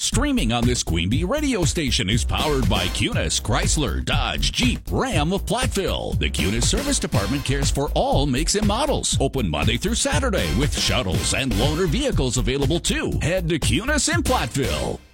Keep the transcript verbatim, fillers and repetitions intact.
Streaming on this Queen Bee radio station is powered by Cunis, Chrysler, Dodge, Jeep, Ram of Platteville. The Cunis Service Department cares for all makes and models. Open Monday through Saturday with shuttles and loaner vehicles available too. Head to Cunis in Platteville.